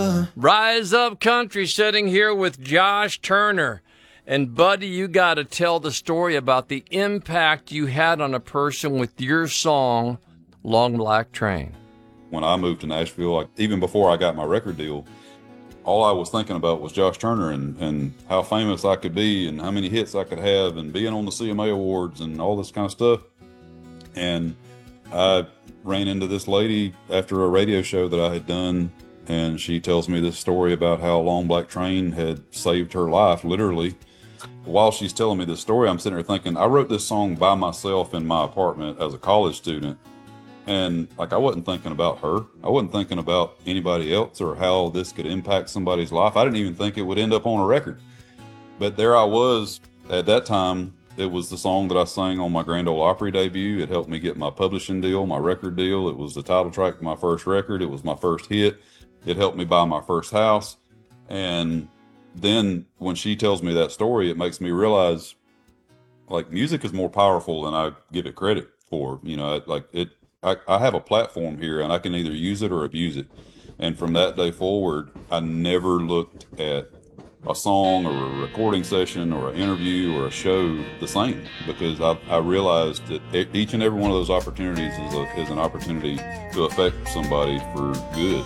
Rise Up Country sitting here with Josh Turner. And, buddy, you got to tell the story about the impact you had on a person with your song, Long Black Train. When I moved to Nashville, even before I got my record deal, all I was thinking about was Josh Turner and how famous I could be and how many hits I could have and being on the CMA Awards and all this kind of stuff. And I ran into this lady after a radio show that I had done, and she tells me this story about how Long Black Train had saved her life, literally. While she's telling me this story, I'm sitting there thinking, I wrote this song by myself in my apartment as a college student. And I wasn't thinking about her. I wasn't thinking about anybody else or how this could impact somebody's life. I didn't even think it would end up on a record. But there I was at that time. It was the song that I sang on my Grand Ole Opry debut. It helped me get my publishing deal, my record deal. It was the title track of my first record. It was my first hit. It helped me buy my first house. And then when she tells me that story, it makes me realize music is more powerful than I give it credit for. I have a platform here and I can either use it or abuse it. And from that day forward, I never looked at a song or a recording session or an interview or a show the same, because I realized that each and every one of those opportunities is an opportunity to affect somebody for good.